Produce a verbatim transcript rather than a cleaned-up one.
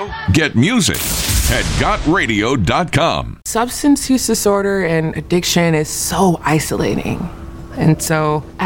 radio? Get music at got radio dot com. Substance use disorder and addiction is so isolating. And so